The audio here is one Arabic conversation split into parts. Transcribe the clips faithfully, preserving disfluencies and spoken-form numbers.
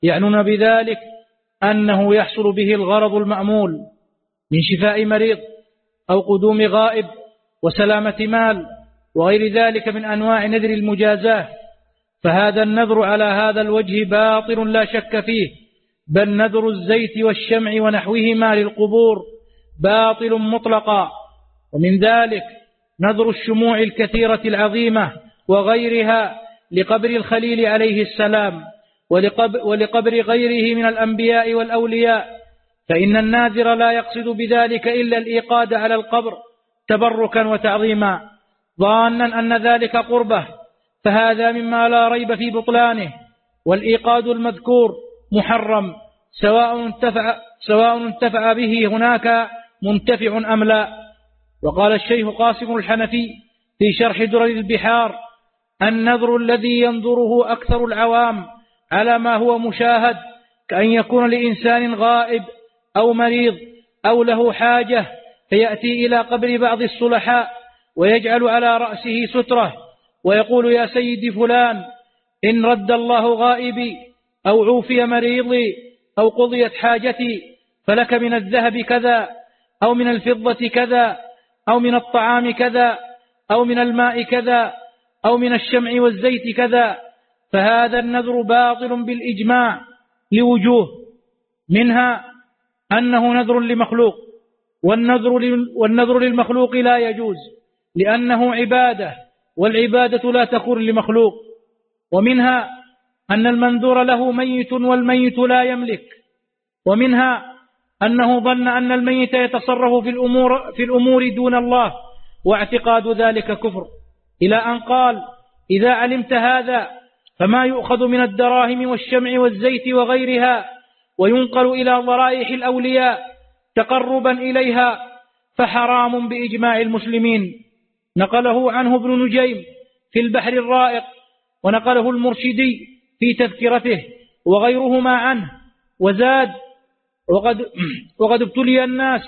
يعنون بذلك أنه يحصل به الغرض المأمول من شفاء مريض أو قدوم غائب وسلامة مال وغير ذلك من أنواع نذر المجازاة، فهذا النذر على هذا الوجه باطل لا شك فيه، بل نذر الزيت والشمع ونحوهما للقبور باطل مطلقا. ومن ذلك نذر الشموع الكثيرة العظيمة وغيرها لقبر الخليل عليه السلام ولقبر غيره من الأنبياء والأولياء، فإن الناذر لا يقصد بذلك إلا الإيقاد على القبر تبركا وتعظيما ظانا أن ذلك قربه، فهذا مما لا ريب في بطلانه. والإيقاد المذكور محرم سواء انتفع, سواء انتفع به هناك منتفع أم لا. وقال الشيخ قاسم الحنفي في شرح درر البحار: النذر الذي ينظره أكثر العوام على ما هو مشاهد، كأن يكون لإنسان غائب أو مريض أو له حاجة فيأتي إلى قبر بعض الصلحاء ويجعل على رأسه سترة ويقول: يا سيدي فلان، إن رد الله غائبي أو عوفي مريضي أو قضيت حاجتي فلك من الذهب كذا أو من الفضة كذا أو من الطعام كذا أو من الماء كذا أو من الشمع والزيت كذا. فهذا النذر باطل بالإجماع لوجوه، منها أنه نذر لمخلوق، والنذر, والنذر للمخلوق لا يجوز لأنه عبادة، والعبادة لا تكون لمخلوق. ومنها أن المنذور له ميت والميت لا يملك. ومنها أنه ظن أن الميت يتصرف في الأمور, في الأمور دون الله، واعتقاد ذلك كفر، إلى أن قال: إذا علمت هذا فما يؤخذ من الدراهم والشمع والزيت وغيرها وينقل إلى ضرائح الأولياء تقربا إليها فحرام بإجماع المسلمين. نقله عنه ابن نجيم في البحر الرائق، ونقله المرشدي في تذكرته وغيرهما عنه، وزاد: وقد, وقد ابتلي الناس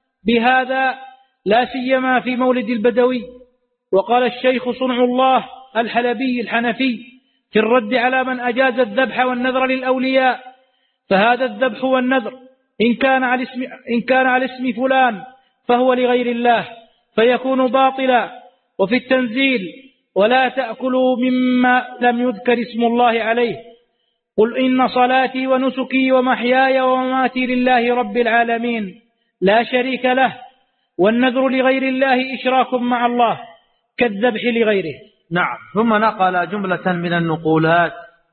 بهذا لا سيما في مولد البدوي. وقال الشيخ صنع الله الحلبي الحنفي في الرد على من أجاز الذبح والنذر للأولياء: فهذا الذبح والنذر إن كان على اسم, إن كان على اسم فلان فهو لغير الله فيكون باطلا. وفي التنزيل: ولا تأكلوا مما لم يذكر اسم الله عليه، قل إن صلاتي ونسكي ومحياي ومماتي لله رب العالمين لا شريك له، والنذر لغير الله إشراك مع الله كالذبح لغيره. نعم. ثم نقل جملة من النقولات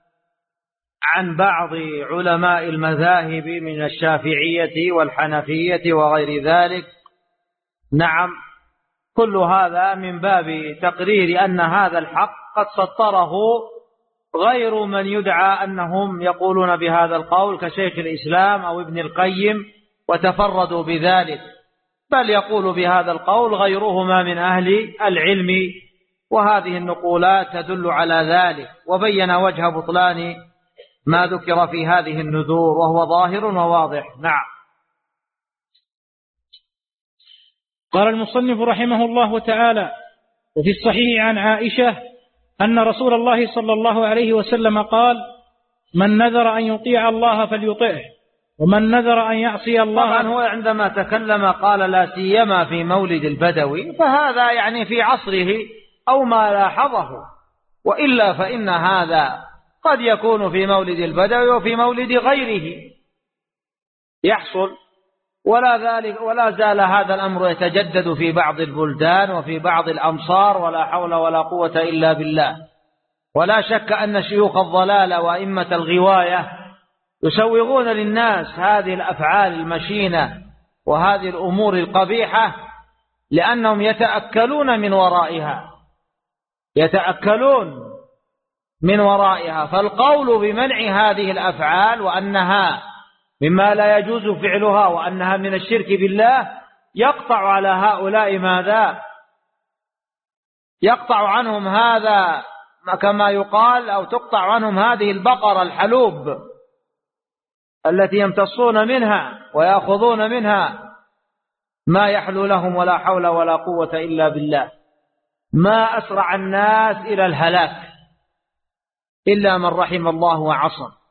عن بعض علماء المذاهب من الشافعية والحنفية وغير ذلك. نعم، كل هذا من باب تقرير أن هذا الحق قد سطره غير من يدعى أنهم يقولون بهذا القول كشيخ الإسلام أو ابن القيم وتفردوا بذلك، بل يقول بهذا القول غيرهما من أهل العلم، وهذه النقولات تدل على ذلك، وبين وجه بطلان ما ذكر في هذه النذور وهو ظاهر وواضح. نعم. قال المصنف رحمه الله تعالى: وفي الصحيح عن عائشة أن رسول الله صلى الله عليه وسلم قال: من نذر أن يطيع الله فليطعه، ومن نذر أن يعصي الله. طبعا هو عندما تكلم قال لا سيما في مولد البدوي، فهذا يعني في عصره أو ما لاحظه، وإلا فإن هذا قد يكون في مولد البدوي وفي مولد غيره يحصل، ولا ذلك ولا زال هذا الأمر يتجدد في بعض البلدان وفي بعض الأمصار، ولا حول ولا قوة إلا بالله. ولا شك أن شيوخ الضلال وأئمة الغواية يسوغون للناس هذه الأفعال المشينة وهذه الأمور القبيحة لأنهم يتأكلون من ورائها يتأكلون من ورائها فالقول بمنع هذه الأفعال وأنها مما لا يجوز فعلها وأنها من الشرك بالله يقطع على هؤلاء ماذا؟ يقطع عنهم هذا كما يقال، أو تقطع عنهم هذه البقرة الحلوب التي يمتصون منها ويأخذون منها ما يحلو لهم، ولا حول ولا قوة إلا بالله. ما أسرع الناس إلى الهلاك إلا من رحم الله وعصم.